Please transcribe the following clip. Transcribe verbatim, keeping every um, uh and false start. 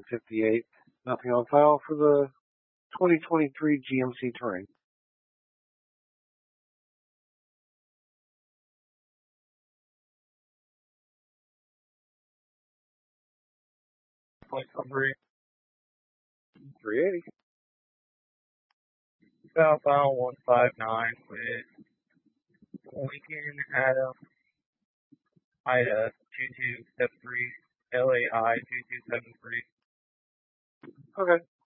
fifty-eight. Nothing on file for the twenty twenty-three G M C Terrain. Plate number three eighty. southbound one five nine with Lincoln Adam Ida two two seven three L A I two two seven three. Okay.